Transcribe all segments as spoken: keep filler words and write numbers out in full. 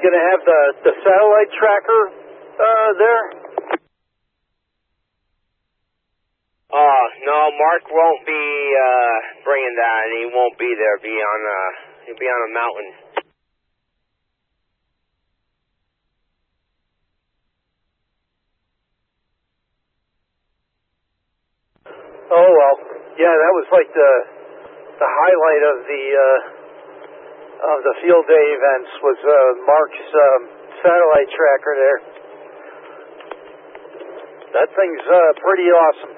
going to have the, the satellite tracker uh, there? Uh, no, Mark won't be uh, bringing that, and he won't be there. Be on, uh, he'll be on a mountain. Oh well, yeah, that was like the the highlight of the uh, of the field day events was uh, Mark's um, satellite tracker there. That thing's uh, pretty awesome.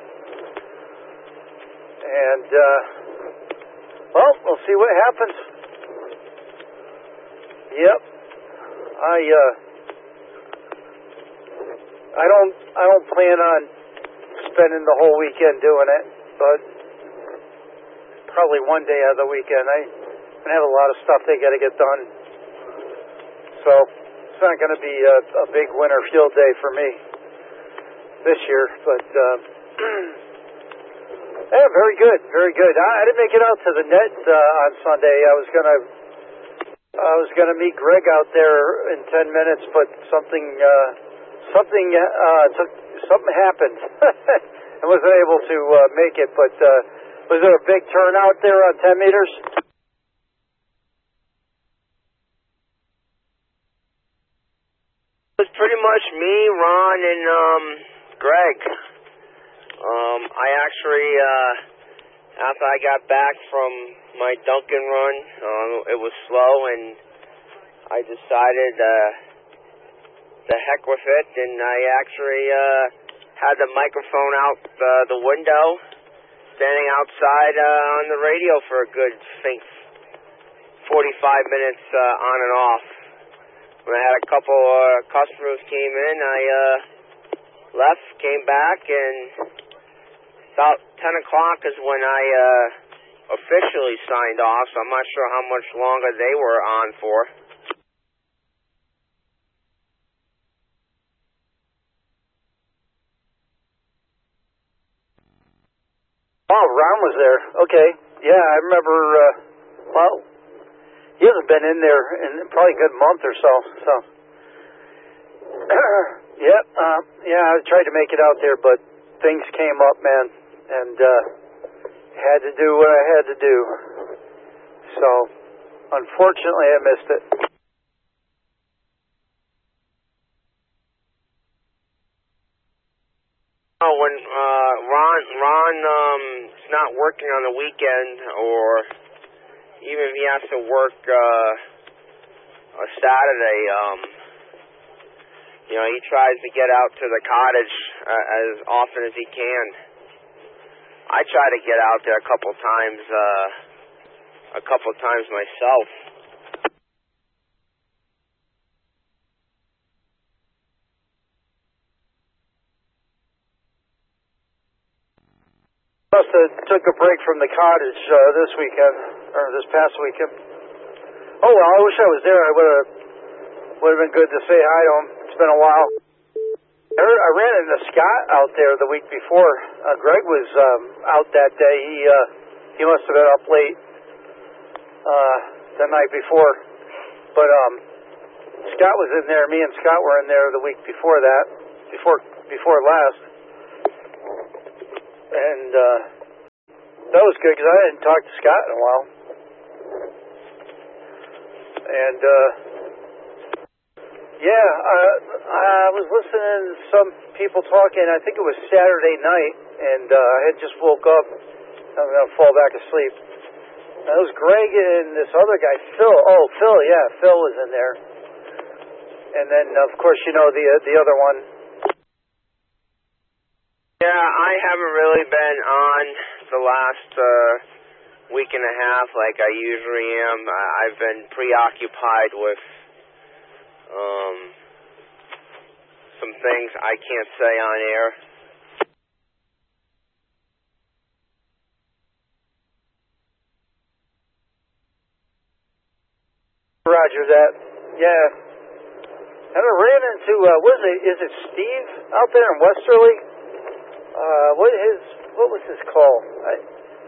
And uh, well, we'll see what happens. Yep, I uh, I don't I don't plan on spending the whole weekend doing it, but probably one day out of the weekend. I have a lot of stuff they got to get done, so it's not going to be a, a big winter field day for me this year. But uh, yeah, very good, very good. I, I didn't make it out to the net uh, on Sunday. I was gonna I was gonna meet Greg out there in ten minutes, but something uh, something uh, took. Something happened. I wasn't able to uh, make it, but uh, was there a big turnout there on ten meters? It was pretty much me, Ron, and um, Greg. Um, I actually, uh, after I got back from my Dunkin' run, um, it was slow, and I decided uh, the heck with it, and I actually uh, had the microphone out uh, the window, standing outside uh, on the radio for a good, I think, forty-five minutes uh, on and off. When I had a couple uh, customers came in, I uh, left, came back, and about ten o'clock is when I uh, officially signed off, so I'm not sure how much longer they were on for. Oh, Ron was there. Okay. Yeah, I remember, uh, well, he hasn't been in there in probably a good month or so, so. Yep, uh, yeah, I tried to make it out there, but things came up, man, and uh, had to do what I had to do. So, unfortunately, I missed it. Oh, when uh, Ron Ron um, is not working on the weekend, or even if he has to work uh, a Saturday, um, you know, he tries to get out to the cottage uh, as often as he can. I try to get out there a couple times, uh, a couple times myself. Must have took a break from the cottage uh, this weekend, or this past weekend. Oh well, I wish I was there. I would have would have been good to say hi to him. It's been a while. I, heard, I ran into Scott out there the week before. Uh, Greg was um, out that day. He uh, he must have been up late uh, the night before. But um, Scott was in there. Me and Scott were in there the week before that, before before last. And uh, that was good because I hadn't talked to Scott in a while. And uh, yeah, uh, I was listening to some people talking. I think it was Saturday night, and uh, I had just woke up. I'm gonna fall back asleep. And it was Greg and this other guy, Phil. Oh, Phil, yeah, Phil was in there. And then, of course, you know the uh, the other one. Yeah, I haven't really been on the last uh, week and a half like I usually am. I've been preoccupied with um, some things I can't say on air. Roger that. Yeah. And I ran into, uh, what is it, is it Steve out there in Westerly? Uh, what his, what was his call? I,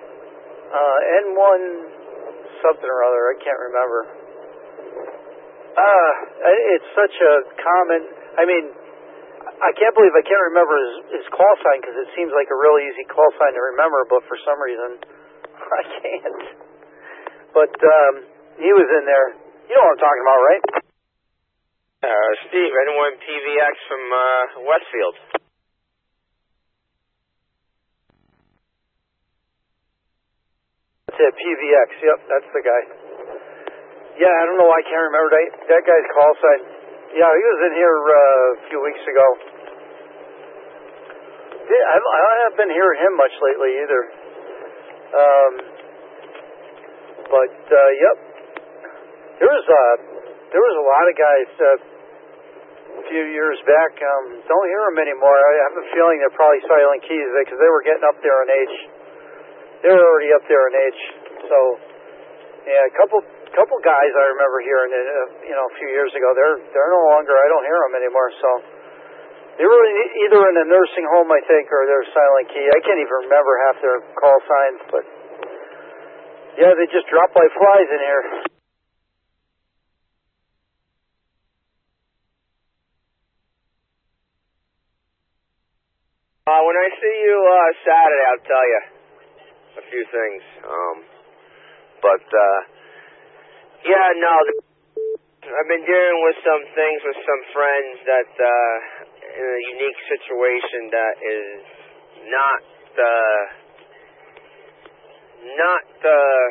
uh, N one something or other, I can't remember. Uh, it's such a common, I mean, I can't believe I can't remember his, his call sign because it seems like a really easy call sign to remember, but for some reason I can't. But um, he was in there. You know what I'm talking about, right? Uh, Steve, N one P V X from uh, Westfield. That's it, P V X. Yep, that's the guy. Yeah, I don't know why I can't remember that, that guy's call sign. Yeah, he was in here uh, a few weeks ago. Yeah, I, I haven't been hearing him much lately either. Um, but uh, yep, there was uh, there was a lot of guys uh, a few years back. Um, don't hear them anymore. I have a feeling they're probably silent keys because they were getting up there in age. They're already up there in age. So yeah, a couple couple guys I remember hearing it, uh, you know, a few years ago. They're they're no longer. I don't hear them anymore. So. They were either in a nursing home, I think, or they're silent key. I can't even remember half their call signs, but yeah, they just drop like flies in here. Uh, when I see you uh, Saturday, I'll tell you a few things. Um, but uh, yeah, no, I've been dealing with some things with some friends that. Uh, in a unique situation that is not uh, not uh,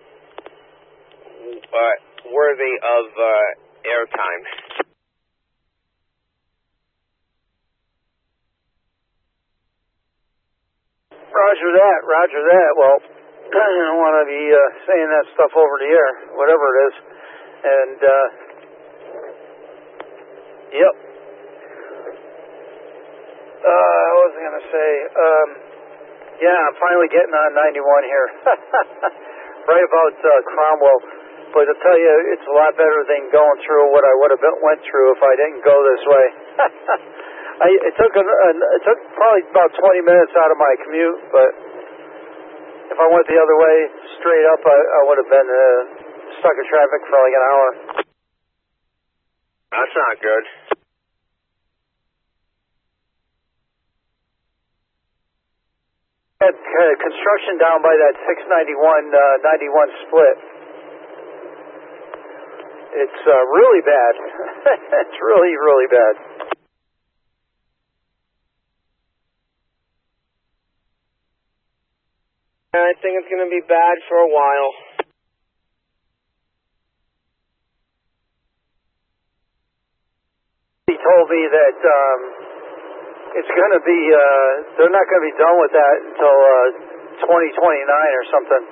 uh, worthy of uh, airtime. Roger that, roger that. Well, I don't want to be uh, saying that stuff over the air, whatever it is. And, uh, yep. Uh, what was I going to say? Um, yeah, I'm finally getting on ninety-one here. Right about uh, Cromwell. But I'll tell you, it's a lot better than going through what I would have been, went through if I didn't go this way. I, it took a, a, it took probably about twenty minutes out of my commute, but if I went the other way, straight up, I, I would have been uh, stuck in traffic for like an hour. That's not good. Had uh, construction down by that six ninety-one ninety-one split. It's uh, really bad. It's really, really bad. I think it's going to be bad for a while. He told me that um, it's going to be, uh, they're not going to be done with that until uh, twenty twenty-nine or something.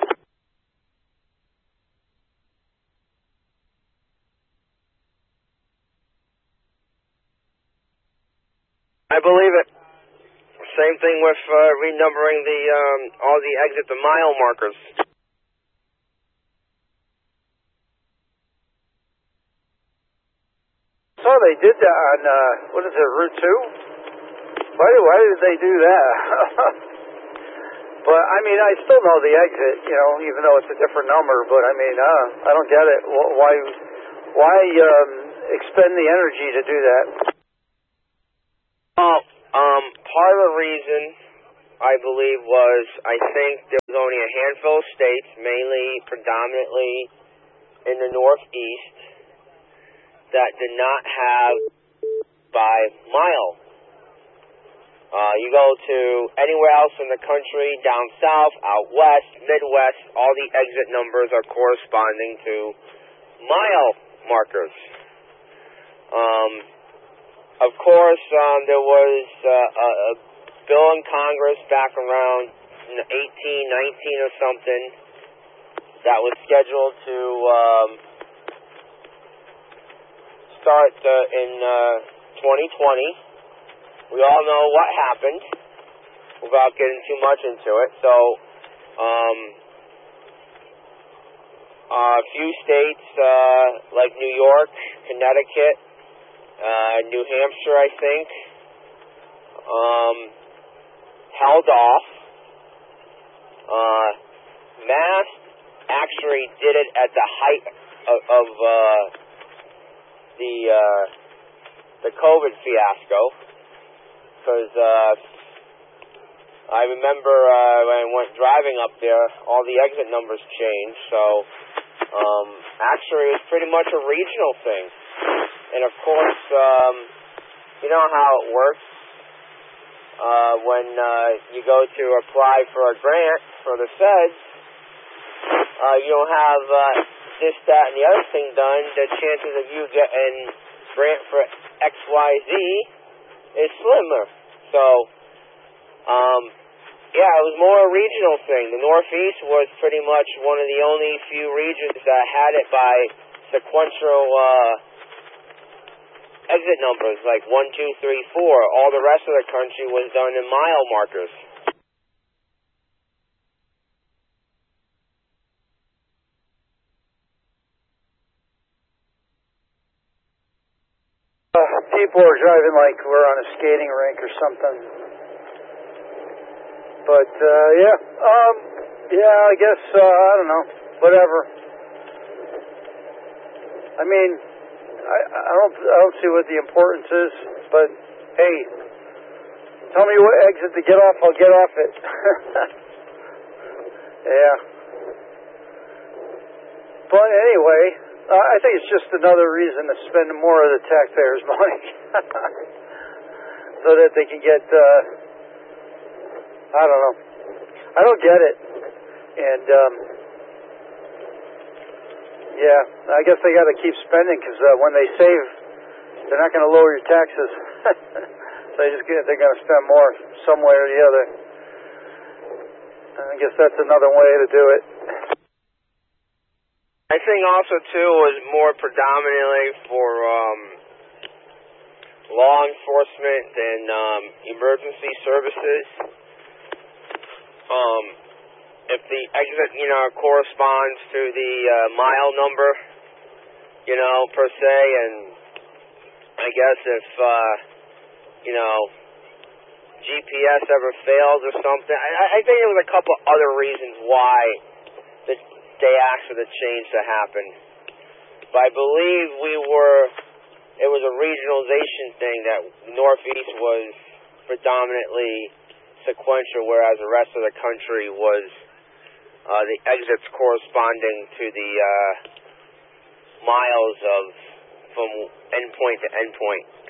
I believe it. Same thing with uh, renumbering the um, all the exit to mile markers. So they did that on, uh, what is it, Route two? Why, why did they do that? But, I mean, I still know the exit, you know, even though it's a different number, but, I mean, uh, I don't get it. Why, why um, expend the energy to do that? Oh, um, part of the reason, I believe, was I think there was only a handful of states, mainly, predominantly in the Northeast, that did not have by mile. Uh, you go to anywhere else in the country, down south, out west, Midwest, all the exit numbers are corresponding to mile markers. Um, of course, um, there was uh, a, a bill in Congress back around eighteen nineteen or something that was scheduled to um, start uh, in uh, twenty twenty. We all know what happened without getting too much into it. So, um, a few states uh, like New York, Connecticut, uh, New Hampshire, I think, um, held off. Uh, Mass actually did it at the height of, of uh, the uh, the COVID fiasco, because uh, I remember uh, when I went driving up there, all the exit numbers changed. So um, actually, it was pretty much a regional thing. And of course, um, you know how it works uh, when uh, you go to apply for a grant for the feds. Uh, you don't have uh, this, that, and the other thing done. The chances of you getting grant for X, Y, Z is slimmer. So, um, yeah, it was more a regional thing. The Northeast was pretty much one of the only few regions that had it by sequential uh, exit numbers, like one, two, three, four. All the rest of the country was done in mile markers. Uh, people are driving like we're on a skating rink or something. But, uh, yeah, um, yeah, I guess, uh, I don't know, whatever. I mean, I, I don't, I don't see what the importance is, but, hey, tell me what exit to get off, I'll get off it. Yeah. But anyway, uh, I think it's just another reason to spend more of the taxpayers' money so that they can get, uh, I don't know. I don't get it. And, um, yeah, I guess they got to keep spending because uh, when they save, they're not going to lower your taxes. So they just get, they're going to spend more some way or the other. I guess that's another way to do it. I think also, too, was more predominantly for um, law enforcement and um, emergency services. Um, if the exit, you know, corresponds to the uh, mile number, you know, per se, and I guess if, uh, you know, G P S ever failed or something, I, I think there was a couple other reasons why the, they asked for the change to happen. But I believe we were, it was a regionalization thing that Northeast was predominantly sequential, whereas the rest of the country was uh, the exits corresponding to the uh, miles of from endpoint to endpoint.